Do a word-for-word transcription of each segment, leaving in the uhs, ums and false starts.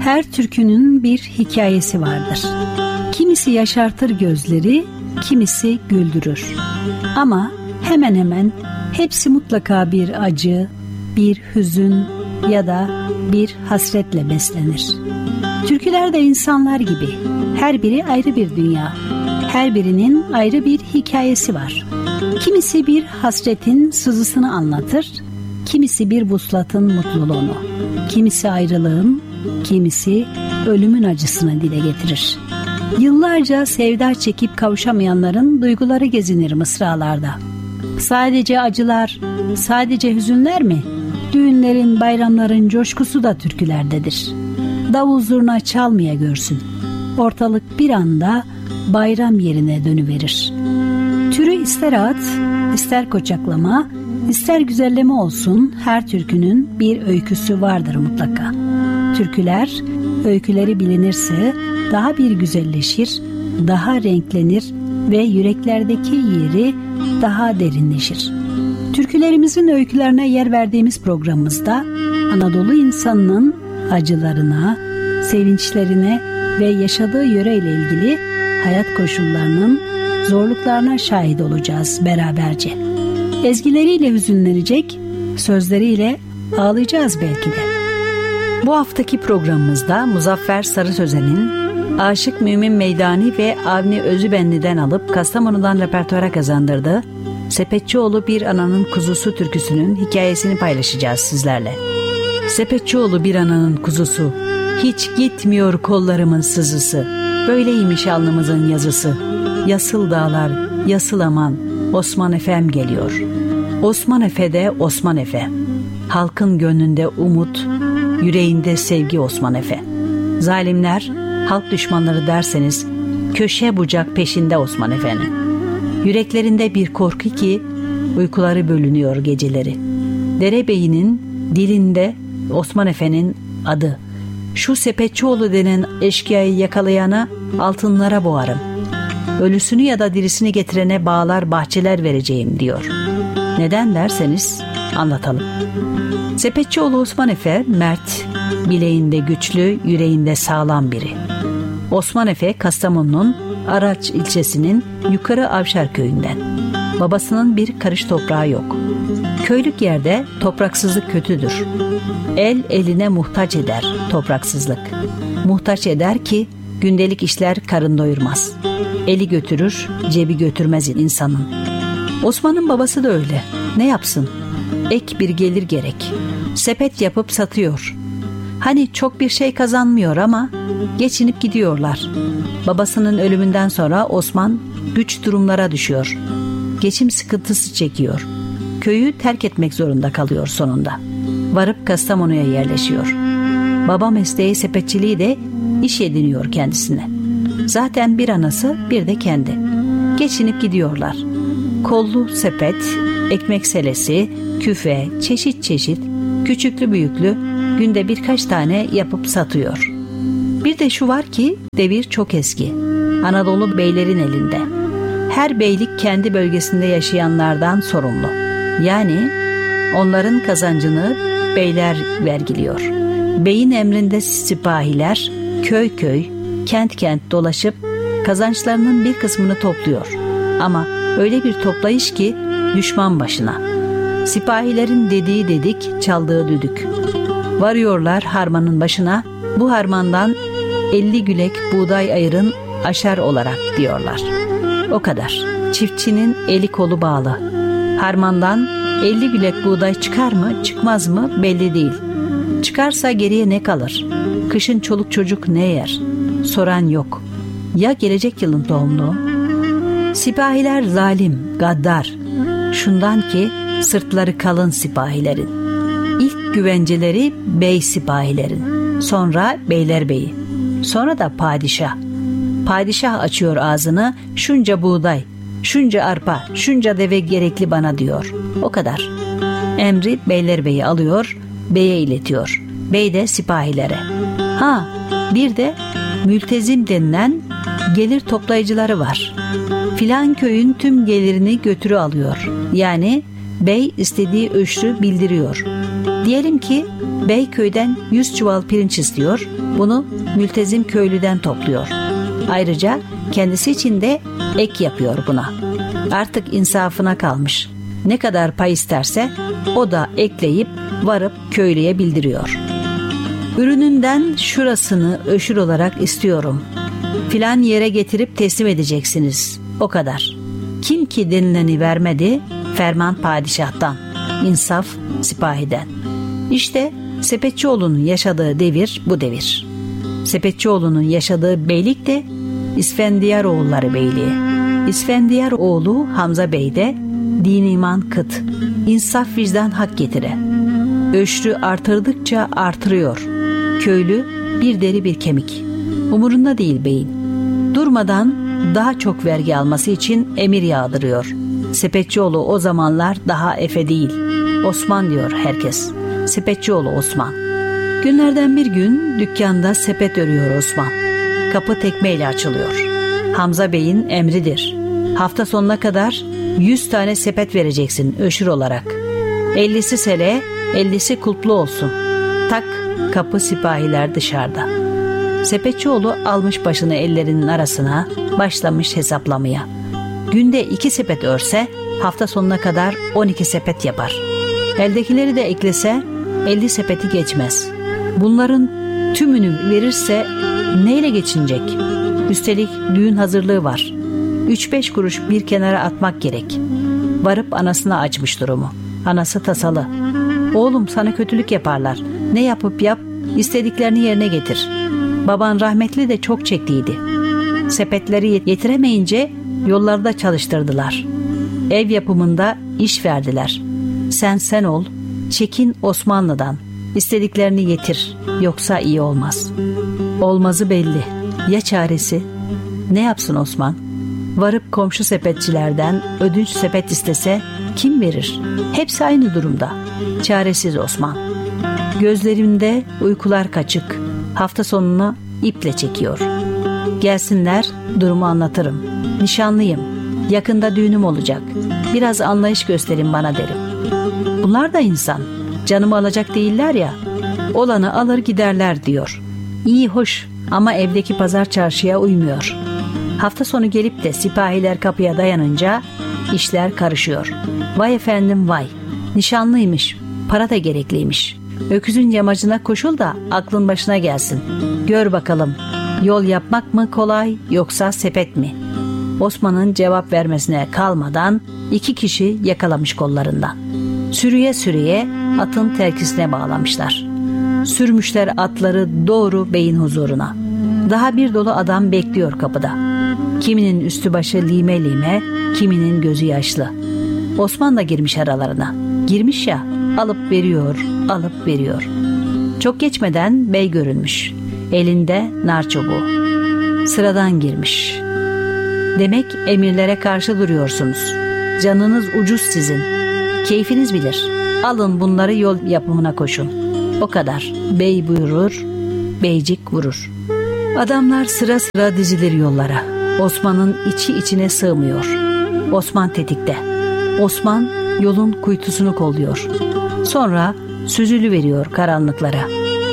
Her türkünün bir hikayesi vardır. Kimisi yaşartır gözleri, kimisi güldürür. Ama hemen hemen hepsi mutlaka bir acı, bir hüzün ya da bir hasretle beslenir. Türküler de insanlar gibi. Her biri ayrı bir dünya. Her birinin ayrı bir hikayesi var. Kimisi bir hasretin sızısını anlatır, kimisi bir vuslatın mutluluğunu, kimisi ayrılığın, kimisi ölümün acısını dile getirir. Yıllarca sevda çekip kavuşamayanların duyguları gezinir mısralarda. Sadece acılar, sadece hüzünler mi? Düğünlerin, bayramların coşkusu da türkülerdedir. Davul zurna çalmaya görsün. Ortalık bir anda bayram yerine dönüverir. Türü ister at, ister koçaklama, ister güzelleme olsun, her türkünün bir öyküsü vardır mutlaka. Türküler, öyküleri bilinirse daha bir güzelleşir, daha renklenir ve yüreklerdeki yeri daha derinleşir. Türkülerimizin öykülerine yer verdiğimiz programımızda Anadolu insanının acılarına, sevinçlerine ve yaşadığı yöreyle ilgili hayat koşullarının zorluklarına şahit olacağız beraberce. Ezgileriyle hüzünlenecek, sözleriyle ağlayacağız belki de. Bu haftaki programımızda Muzaffer Sarı Sözen'in Aşık Mümin Meydani ve Avni Özübenli'den alıp Kastamonu'dan repertuara kazandırdığı Sepetçioğlu Bir Ananın Kuzusu türküsünün hikayesini paylaşacağız sizlerle. Sepetçioğlu bir ananın kuzusu, hiç gitmiyor kollarımın sızısı, böyleymiş alnımızın yazısı. Yasıl dağlar, yasıl aman, Osman Efem geliyor. Osman Efe'de Osman Efe, halkın gönlünde umut, yüreğinde sevgi Osman Efe. Zalimler, halk düşmanları derseniz, köşe bucak peşinde Osman Efe'nin. Yüreklerinde bir korku ki, uykuları bölünüyor geceleri. Derebeyinin dilinde Osman Efe'nin adı. Şu Sepetçioğlu denen eşkıyayı yakalayana altınlara boğarım. Ölüsünü ya da dirisini getirene bağlar bahçeler vereceğim diyor. Neden derseniz anlatalım. Sepetçioğlu Osman Efe mert, bileğinde güçlü, yüreğinde sağlam biri. Osman Efe Kastamonu'nun Araç ilçesinin Yukarı Avşar köyünden. Babasının bir karış toprağı yok. Köylük yerde topraksızlık kötüdür. El eline muhtaç eder topraksızlık. Muhtaç eder ki gündelik işler karın doyurmaz. Eli götürür, cebi götürmez insanın. Osman'ın babası da öyle. Ne yapsın? Ek bir gelir gerek. Sepet yapıp satıyor. Hani çok bir şey kazanmıyor ama geçinip gidiyorlar. Babasının ölümünden sonra Osman güç durumlara düşüyor. Geçim sıkıntısı çekiyor. Köyü terk etmek zorunda kalıyor sonunda. Varıp Kastamonu'ya yerleşiyor. Baba mesleği sepetçiliği de iş ediniyor kendisine. Zaten bir anası bir de kendi. Geçinip gidiyorlar. Kollu sepet, ekmek selesi, küfe, çeşit çeşit, küçüklü büyüklü günde birkaç tane yapıp satıyor. Bir de şu var ki devir çok eski. Anadolu beylerin elinde. Her beylik kendi bölgesinde yaşayanlardan sorumlu. Yani onların kazancını beyler vergiliyor. Beyin emrinde sipahiler köy köy, kent kent dolaşıp kazançlarının bir kısmını topluyor. Ama öyle bir toplayış ki düşman başına. Sipahilerin dediği dedik, çaldığı düdük. Varıyorlar harmanın başına, bu harmandan elli gülek buğday ayırın aşar olarak diyorlar. O kadar. Çiftçinin eli kolu bağlı. Harmandan elli gülek buğday çıkar mı, çıkmaz mı belli değil. Çıkarsa geriye ne kalır? Kışın çoluk çocuk ne yer? Soran yok. Ya gelecek yılın tohumluğu? Sipahiler zalim, gaddar. Şundan ki sırtları kalın sipahilerin. İlk güvenceleri bey sipahilerin. Sonra beylerbeyi. Sonra da padişah. Padişah açıyor ağzını, şunca buğday, şunca arpa, şunca deve gerekli bana diyor. O kadar. Emri beylerbeyi alıyor, beye iletiyor. Bey de sipahilere. Ha, bir de mültezim denilen gelir toplayıcıları var. Filan köyün tüm gelirini götürü alıyor. Yani bey istediği öşrü bildiriyor. Diyelim ki bey köyden yüz çuval pirinç istiyor, bunu mültezim köylüden topluyor. Ayrıca kendisi için de ek yapıyor buna. Artık insafına kalmış. Ne kadar pay isterse o da ekleyip varıp köylüye bildiriyor. Ürününden şurasını öşür olarak istiyorum. Filan yere getirip teslim edeceksiniz. O kadar. Kim ki denileni vermedi, ferman padişahtan, insaf sipahiden. İşte Sepetçioğlu'nun yaşadığı devir bu devir. Sepetçioğlu'nun yaşadığı beylik de İsfendiyaroğulları Beyliği. İsfendiyaroğlu Hamza Bey de din iman kıt, insaf vicdan hak getire. Öşrü artırdıkça artırıyor. Köylü bir deri bir kemik. Umurunda değil beyin. Durmadan daha çok vergi alması için emir yağdırıyor. Sepetçioğlu o zamanlar daha Efe değil, Osman diyor herkes. Sepetçioğlu Osman. Günlerden bir gün dükkanda sepet örüyor Osman. Kapı tekmeyle açılıyor. Hamza Bey'in emridir. Hafta sonuna kadar yüz tane sepet vereceksin öşür olarak. ellisi sele, ellisi kulplu olsun. Tak, kapı sipahiler dışarıda. Sepetçioğlu almış başını ellerinin arasına, başlamış hesaplamaya. Günde iki sepet örse hafta sonuna kadar on iki sepet yapar. Eldekileri de eklese elli sepeti geçmez. Bunların tümünü verirse neyle geçinecek? Üstelik düğün hazırlığı var. Üç beş kuruş bir kenara atmak gerek. Varıp anasına açmış durumu. Anası tasalı. Oğlum sana kötülük yaparlar. Ne yapıp yap, istediklerini yerine getir. Baban rahmetli de çok çektiydi. Sepetleri getiremeyince yollarda çalıştırdılar. Ev yapımında iş verdiler. Sen sen ol, çekin Osmanlı'dan. İstediklerini getir, yoksa iyi olmaz. Olmazı belli. Ya çaresi? Ne yapsın Osman? Varıp komşu sepetçilerden ödünç sepet istese kim verir? Hepsi aynı durumda. Çaresiz Osman. Gözlerimde uykular kaçık. Hafta sonunu iple çekiyor. Gelsinler, durumu anlatırım. Nişanlıyım. Yakında düğünüm olacak. Biraz anlayış gösterin bana derim. Bunlar da insan. Canımı alacak değiller ya. Olanı alır giderler diyor. İyi hoş ama evdeki pazar çarşıya uymuyor. Hafta sonu gelip de sipahiler kapıya dayanınca işler karışıyor. Vay efendim vay. Nişanlıymış. Para da gerekliymiş. Öküzün yamacına koşul da aklın başına gelsin. Gör bakalım yol yapmak mı kolay yoksa sepet mi? Osman'ın cevap vermesine kalmadan iki kişi yakalamış kollarından. Sürüye sürüye atın terkisine bağlamışlar. Sürmüşler atları doğru beyin huzuruna. Daha bir dolu adam bekliyor kapıda. Kiminin üstü başı lime lime, kiminin gözü yaşlı. Osman da girmiş aralarına. Girmiş ya, alıp veriyor, alıp veriyor. Çok geçmeden bey görünmüş. Elinde nar çubuğu. Sıradan girmiş. Demek emirlere karşı duruyorsunuz. Canınız ucuz sizin. Keyfiniz bilir. Alın bunları yol yapımına koşun. O kadar. Bey buyurur, beycik vurur. Adamlar sıra sıra dizilir yollara. Osman'ın içi içine sığmıyor. Osman tetikte. Osman yolun kuytusunu kolluyor. Sonra süzülüveriyor karanlıklara.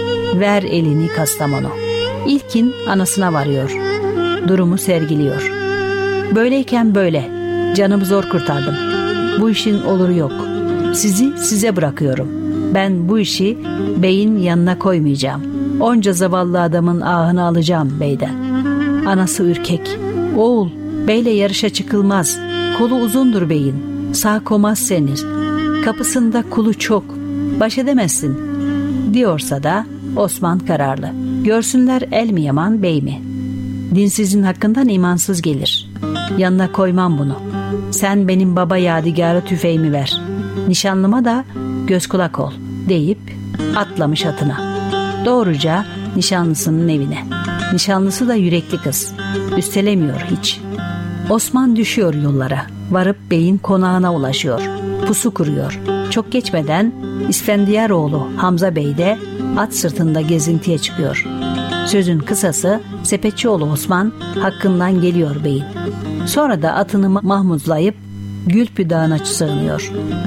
Ver elini Kastamonu. İlkin anasına varıyor. Durumu sergiliyor. Böyleyken böyle. Canımı zor kurtardım. Bu işin oluru yok. Sizi size bırakıyorum. Ben bu işi beyin yanına koymayacağım. Onca zavallı adamın ahını alacağım beyden. Anası ürkek. Oğul, beyle yarışa çıkılmaz. Kolu uzundur beyin. Sağ komaz seni. Kapısında kulu çok. Baş edemezsin. Diyorsa da Osman kararlı. Görsünler el mi yaman bey mi? Dinsizin hakkından imansız gelir. Yanına koymam bunu. Sen benim baba yadigarı tüfeğimi ver. Nişanlıma da göz kulak ol deyip atlamış atına. Doğruca nişanlısının evine. Nişanlısı da yürekli kız. Üstelemiyor hiç. Osman düşüyor yollara. Varıp beyin konağına ulaşıyor. Pusu kuruyor. Çok geçmeden İsfendiyaroğlu Hamza Bey de at sırtında gezintiye çıkıyor. Sözün kısası Sepetçioğlu Osman hakkından geliyor beyin. Sonra da atını mahmuzlayıp Gülpü Dağı'na sığınıyor.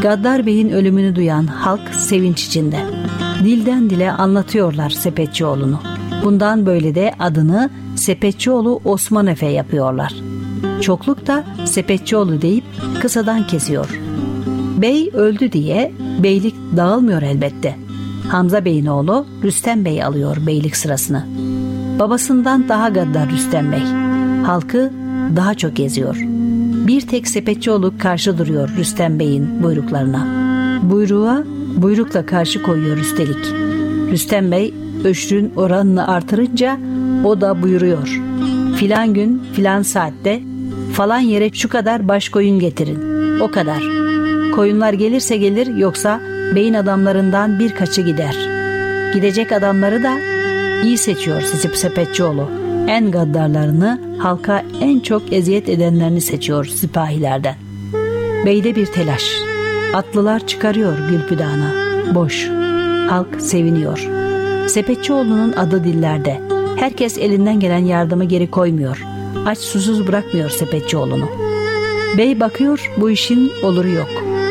Gaddar Bey'in ölümünü duyan halk sevinç içinde. Dilden dile anlatıyorlar Sepetçioğlu'nu. Bundan böyle de adını Sepetçioğlu Osman Efe yapıyorlar. Çokluk da Sepetçioğlu deyip kısadan kesiyor. Bey öldü diye beylik dağılmıyor elbette. Hamza Bey'in oğlu Rüstem Bey alıyor beylik sırasını. Babasından daha gaddar Rüstem Bey. Halkı daha çok eziyor. Bir tek Sepetçioğlu karşı duruyor Rüstem Bey'in buyruklarına. Buyruğa buyrukla karşı koyuyor üstelik. Rüstem Bey öşrün oranını artırınca o da buyuruyor. Filan gün filan saatte falan yere şu kadar baş koyun getirin. O kadar. Koyunlar gelirse gelir, yoksa beyin adamlarından birkaçı gider. Gidecek adamları da iyi seçiyor Sepetçioğlu. En gaddarlarını, halka en çok eziyet edenlerini seçiyor sipahilerden. Beyde bir telaş. Atlılar çıkarıyor Gülpü Dağı'na. Boş. Halk seviniyor. Sepetçioğlu'nun adı dillerde. Herkes elinden gelen yardımı geri koymuyor. Aç susuz bırakmıyor Sepetçioğlu'nu. Bey bakıyor, bu işin oluru yok.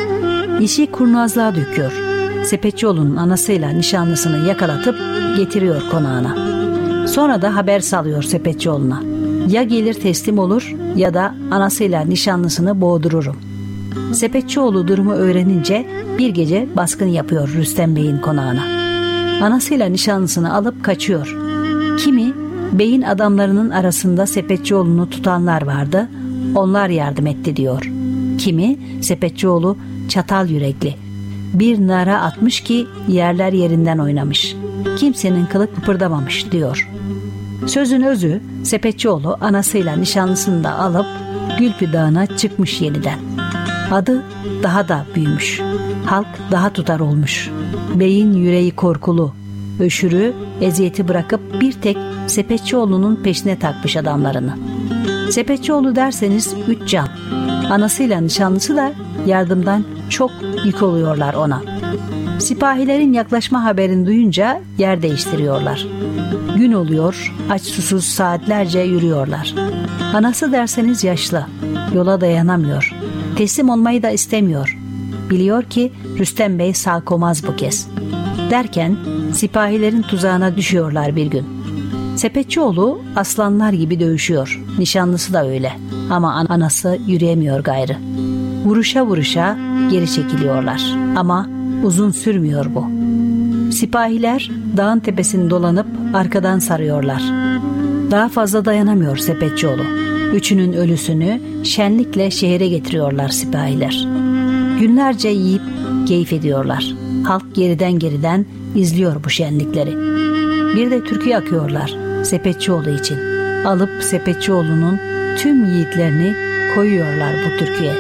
İşi kurnazlığa döküyor. Sepetçioğlu'nun anasıyla nişanlısını yakalatıp getiriyor konağına. Sonra da haber salıyor Sepetçioğlu'na. Ya gelir teslim olur ya da anasıyla nişanlısını boğdururum. Sepetçioğlu durumu öğrenince bir gece baskın yapıyor Rüstem Bey'in konağına. Anasıyla nişanlısını alıp kaçıyor. Kimi beyin adamlarının arasında Sepetçioğlu'nu tutanlar vardı, onlar yardım etti diyor. Kimi Sepetçioğlu çatal yürekli, bir nara atmış ki yerler yerinden oynamış. Kimsenin kılı kıpırdamamış diyor. Sözün özü, Sepetçioğlu anasıyla nişanlısını da alıp Gülpü Dağı'na çıkmış yeniden. Adı daha da büyümüş. Halk daha tutar olmuş. Beyin yüreği korkulu. Öşürü, eziyeti bırakıp bir tek Sepetçioğlu'nun peşine takmış adamlarını. Sepetçioğlu derseniz üç can. Anasıyla nişanlısı da yardımdan çok yük oluyorlar ona. Sipahilerin yaklaşma haberini duyunca yer değiştiriyorlar. Gün oluyor, aç susuz saatlerce yürüyorlar. Anası derseniz yaşlı, yola dayanamıyor. Teslim olmayı da istemiyor. Biliyor ki Rüstem Bey sağ komaz bu kez. Derken sipahilerin tuzağına düşüyorlar bir gün. Sepetçioğlu aslanlar gibi dövüşüyor. Nişanlısı da öyle. Ama anası yürüyemiyor gayrı. Vuruşa vuruşa geri çekiliyorlar. Ama uzun sürmüyor bu. Sipahiler dağın tepesini dolanıp arkadan sarıyorlar. Daha fazla dayanamıyor Sepetçioğlu. Üçünün ölüsünü şenlikle şehre getiriyorlar sipahiler. Günlerce yiyip keyif ediyorlar. Halk geriden geriden izliyor bu şenlikleri. Bir de türkü yakıyorlar Sepetçioğlu için. Alıp Sepetçioğlu'nun tüm yiğitlerini koyuyorlar bu türküye.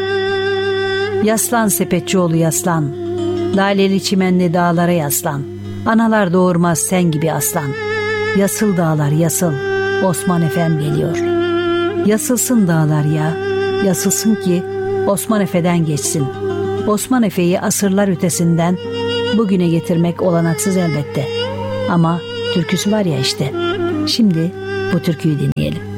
Yaslan Sepetçioğlu yaslan, laleli çimenli dağlara yaslan. Analar doğurmaz sen gibi aslan. Yasıl dağlar yasıl, Osman Efem geliyor. Yasılsın dağlar ya, yasılsın ki Osman Efe'den geçsin. Osman Efe'yi asırlar ötesinden bugüne getirmek olanaksız elbette. Ama türküsü var ya işte. Şimdi bu türküyü dinleyelim.